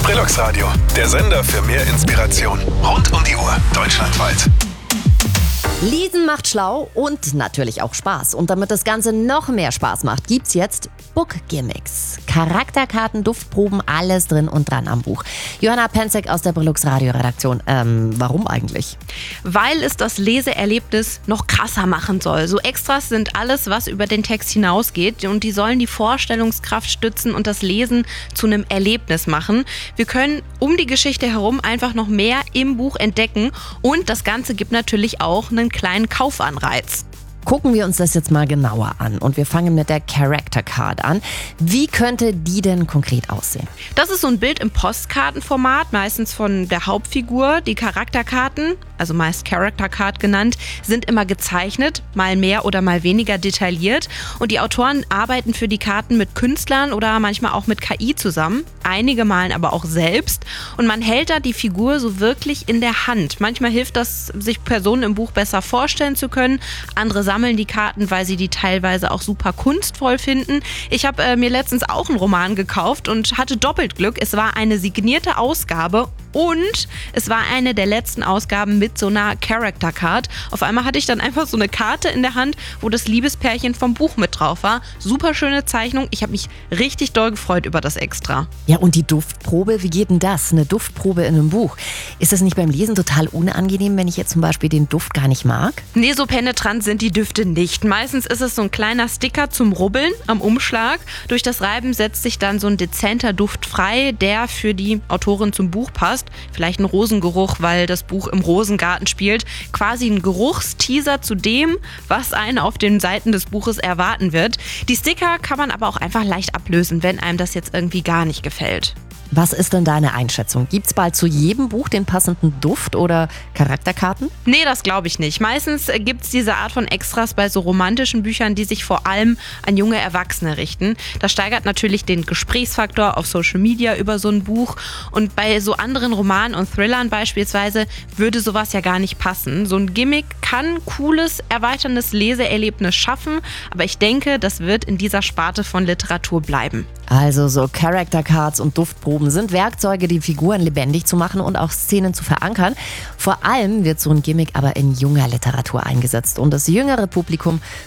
Trilux Radio, der Sender für mehr Inspiration. Rund um die Uhr, deutschlandweit. Lesen macht schlau und natürlich auch Spaß. Und damit das Ganze noch mehr Spaß macht, gibt's jetzt Book Gimmicks. Charakterkarten, Duftproben, alles drin und dran am Buch. Johanna Penzek aus der Trilux Radio Redaktion. Warum eigentlich? Weil es das Leseerlebnis noch krasser machen soll. So Extras sind alles, was über den Text hinausgeht, und die sollen die Vorstellungskraft stützen und das Lesen zu einem Erlebnis machen. Wir können um die Geschichte herum einfach noch mehr im Buch entdecken, und das Ganze gibt natürlich auch einen kleinen Kaufanreiz. Gucken wir uns das jetzt mal genauer an und wir fangen mit der Character Card an. Wie könnte die denn konkret aussehen? Das ist so ein Bild im Postkartenformat, meistens von der Hauptfigur. Die Charakterkarten, also meist Character Card genannt, sind immer gezeichnet, mal mehr oder mal weniger detailliert. Und die Autoren arbeiten für die Karten mit Künstlern oder manchmal auch mit KI zusammen. Einige malen aber auch selbst. Und man hält da die Figur so wirklich in der Hand. Manchmal hilft das, sich Personen im Buch besser vorstellen zu können. Andere sammeln die Karten, weil sie die teilweise auch super kunstvoll finden. Ich habe mir letztens auch einen Roman gekauft und hatte doppelt Glück. Es war eine signierte Ausgabe und es war eine der letzten Ausgaben mit so einer Character Card. Auf einmal hatte ich dann einfach so eine Karte in der Hand, wo das Liebespärchen vom Buch mit drauf war. Super schöne Zeichnung. Ich habe mich richtig doll gefreut über das Extra. Ja, und die Duftprobe, wie geht denn das? Eine Duftprobe in einem Buch. Ist das nicht beim Lesen total unangenehm, wenn ich jetzt zum Beispiel den Duft gar nicht mag? Nee, so penetrant sind die Düfte nicht. Meistens ist es so ein kleiner Sticker zum Rubbeln am Umschlag. Durch das Reiben setzt sich dann so ein dezenter Duft frei, der für die Autorin zum Buch passt. Vielleicht ein Rosengeruch, weil das Buch im Rosengarten spielt. Quasi ein Geruchsteaser zu dem, was einen auf den Seiten des Buches erwarten wird. Die Sticker kann man aber auch einfach leicht ablösen, wenn einem das jetzt irgendwie gar nicht gefällt. Was ist denn deine Einschätzung? Gibt's bald zu jedem Buch den passenden Duft oder Charakterkarten? Nee, das glaube ich nicht. Meistens gibt's diese Art von Extras bei so romantischen Büchern, die sich vor allem an junge Erwachsene richten. Das steigert natürlich den Gesprächsfaktor auf Social Media über so ein Buch. Und bei so anderen Romanen und Thrillern beispielsweise würde sowas ja gar nicht passen. So ein Gimmick kann cooles, erweiterndes Leseerlebnis schaffen, aber ich denke, das wird in dieser Sparte von Literatur bleiben. Also so Character Cards und Duftproben sind Werkzeuge, die Figuren lebendig zu machen und auch Szenen zu verankern. Vor allem wird so ein Gimmick aber in junger Literatur eingesetzt und das jüngere Publikum